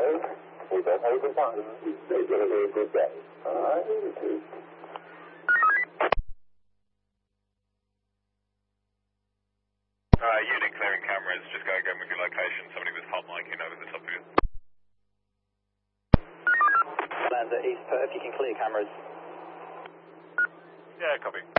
We don't hold the fun. They did a very good day. All right? Unit clearing cameras, just go again with your location. Somebody was hot miking over the top of you. Lander East Perth, you can clear cameras. Yeah, copy.